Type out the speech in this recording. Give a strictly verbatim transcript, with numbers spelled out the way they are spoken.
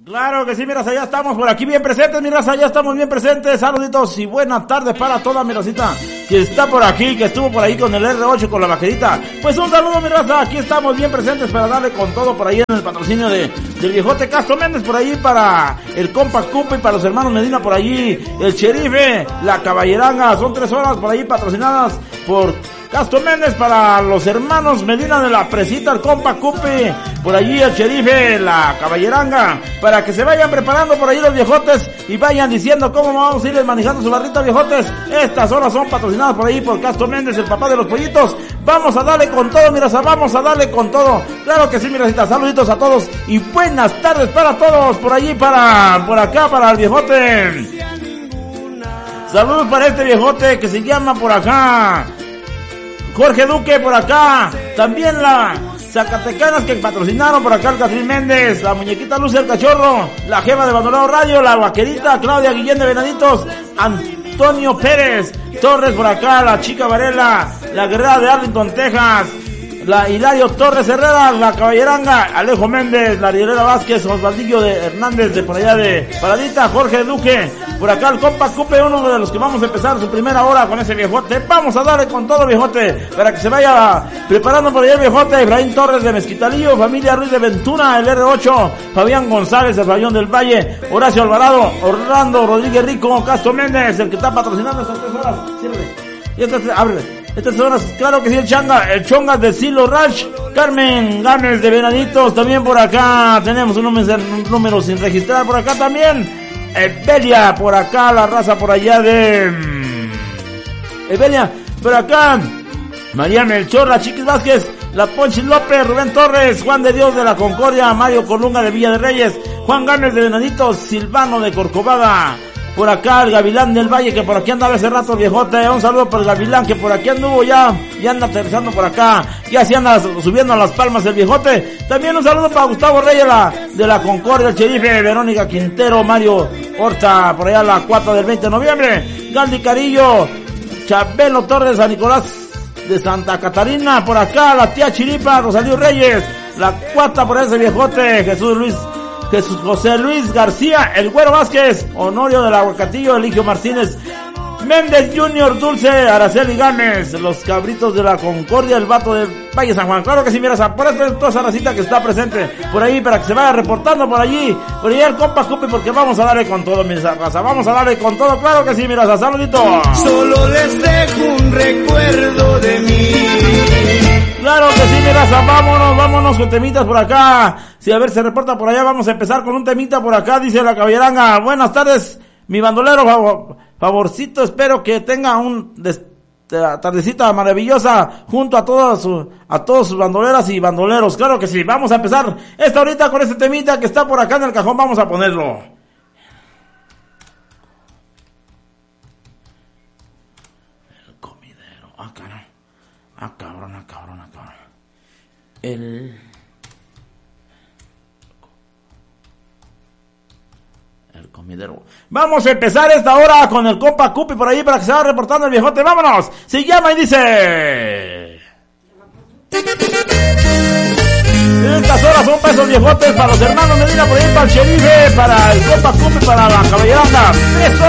Claro que sí, mi raza, ya estamos por aquí bien presentes, mi raza, ya estamos bien presentes. Saluditos y buenas tardes para toda mi racita que está por aquí, que estuvo por ahí con el erre ocho, con la vaquerita. Pues un saludo, mi raza, aquí estamos bien presentes para darle con todo por ahí en el patrocinio de del viejote Castro Méndez, por ahí para el compa Cupa y para los hermanos Medina por allí, el Cherife, la Caballeranga, son tres horas por ahí patrocinadas por Castro Méndez para los hermanos Medina de la Presita, el compa Cupi, por allí el Cherife, la Caballeranga, para que se vayan preparando por allí los viejotes y vayan diciendo cómo vamos a irles manejando su barrita, viejotes. Estas horas son patrocinadas por ahí por Castro Méndez, el papá de los pollitos. Vamos a darle con todo, mi raza, vamos a darle con todo. Claro que sí, mi racita, saluditos a todos y buenas tardes para todos, por allí, para, por acá, para el viejote. Saludos para este viejote que se llama por acá Jorge Duque, por acá. También la Zacatecanas que patrocinaron por acá el Catrín Méndez, la muñequita Lucia el Cachorro, la Jeva de Bandolado Radio, la vaquerita Claudia Guillén de Venaditos, Antonio Pérez Torres por acá, la chica Varela, la guerrera de Arlington, Texas, la Hilario Torres Herrera, la Caballeranga, Alejo Méndez, la Rielera Vázquez, Osvaldillo de Hernández de por allá de Paradita, Jorge Duque, por acá el compa Cupe, uno de los que vamos a empezar su primera hora con ese viejote. Vamos a darle con todo, viejote, para que se vaya preparando por allá el viejote. Ibrahim Torres de Mezquitalillo, familia Ruiz de Ventura, el erre ocho, Fabián González, el Fayón del Valle, Horacio Alvarado, Orlando Rodríguez Rico, Castro Méndez, el que está patrocinando estas tres horas. Cierre. Y estas tres, ábrele. Estas horas, claro que sí, el Changa, el Chongas de Silo Ranch, Carmen Gámez de Venaditos, también por acá tenemos un número, un número sin registrar, por acá también, Evelia, por acá, la raza por allá de Evelia, por acá, María Melchor, la Chiquis Vázquez, la Ponchi López, Rubén Torres, Juan de Dios de la Concordia, Mario Colunga de Villa de Reyes, Juan Gámez de Venaditos, Silvano de Corcovada. Por acá el Gavilán del Valle, que por aquí andaba hace rato, viejote. Un saludo para el Gavilán, que por aquí anduvo ya, ya anda aterrizando por acá. Ya se anda subiendo a las palmas el viejote. También un saludo para Gustavo Reyes la, de la Concordia, el Cherife, Verónica Quintero, Mario Horta, por allá la cuatro del veinte de noviembre. Galdi Carillo, Chabelo Torres, San Nicolás de Santa Catarina, por acá la tía Chiripa, Rosalío Reyes, la cuata por ese viejote, Jesús Luis. Jesús José Luis García, el Güero Vázquez, Honorio del Aguacatillo, Eligio Martínez, Méndez Junior, Dulce, Araceli Gámez, los Cabritos de la Concordia, el Vato de Valle San Juan. Claro que sí, mira, por eso toda esa racita que está presente por ahí, para que se vaya reportando por allí, por allí el compa Cupi, porque vamos a darle con todo, mi raza, vamos a darle con todo, claro que sí, mira, saludito. Solo les dejo un recuerdo de mí. Claro que sí, mi raza, vámonos, vámonos con temitas por acá. Si a ver, se reporta por allá, vamos a empezar con un temita por acá, dice la Caballeranga. Buenas tardes, mi bandolero, favor, favorcito, espero que tenga un des, tardecita maravillosa junto a todos su, a todos sus bandoleras y bandoleros. Claro que sí, vamos a empezar esta ahorita con este temita que está por acá en el cajón, vamos a ponerlo. El comidero, ah cabrón, ah cabrón, ah cabrón, ah cabrón. El... El comidero. Vamos a empezar esta hora con el compa Cupi por ahí para que se vaya reportando el viejote. ¡Vámonos! Se llama y dice... Estas horas son pesos viejotes para los hermanos Medina por ahí, para el Cherife, para el compa Cupi, para la Caballeranga. Tres horas.